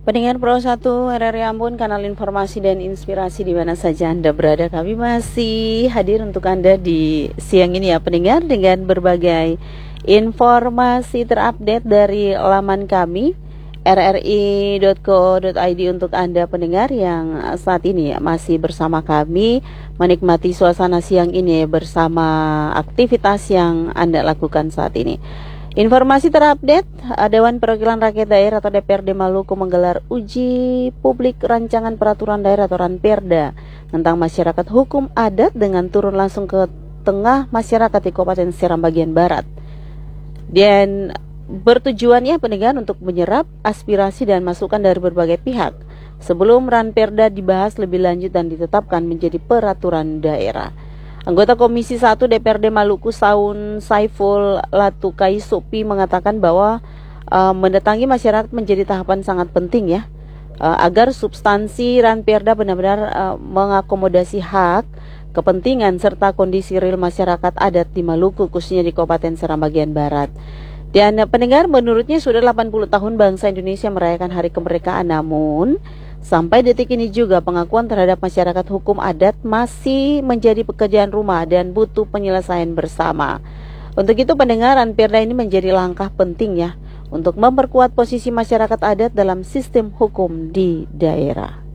Pendengar Pro 1 RRI Ambon, kanal informasi dan inspirasi di mana saja Anda berada. Kami masih hadir untuk Anda di siang ini ya pendengar, dengan berbagai informasi terupdate dari laman kami rri.co.id untuk Anda pendengar yang saat ini masih bersama kami menikmati suasana siang ini bersama aktivitas yang Anda lakukan saat ini. Informasi terupdate, Dewan Perwakilan Rakyat Daerah atau DPRD Maluku menggelar uji publik rancangan peraturan daerah atau Ranperda tentang masyarakat hukum adat dengan turun langsung ke tengah masyarakat di Kabupaten Seram bagian Barat. Dan bertujuannya pendengar untuk menyerap aspirasi dan masukan dari berbagai pihak sebelum Ranperda dibahas lebih lanjut dan ditetapkan menjadi peraturan daerah. Anggota Komisi 1 DPRD Maluku Saun Saiful Latukai Sopi mengatakan bahwa mendatangi masyarakat menjadi tahapan sangat penting ya, agar substansi Ranperda benar-benar mengakomodasi hak, kepentingan serta kondisi real masyarakat adat di Maluku khususnya di Kabupaten Seram bagian Barat. Dan pendengar, menurutnya sudah 80 tahun bangsa Indonesia merayakan hari kemerdekaan, namun sampai detik ini juga pengakuan terhadap masyarakat hukum adat masih menjadi pekerjaan rumah dan butuh penyelesaian bersama. Untuk itu pendengar, Ranperda ini menjadi langkah penting ya untuk memperkuat posisi masyarakat adat dalam sistem hukum di daerah.